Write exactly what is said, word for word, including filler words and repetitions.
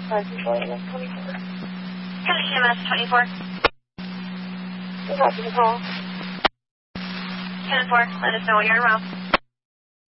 five control E M S twenty-four. County E M S twenty-four. Good luck with the call. ten four, let us know when you're en route.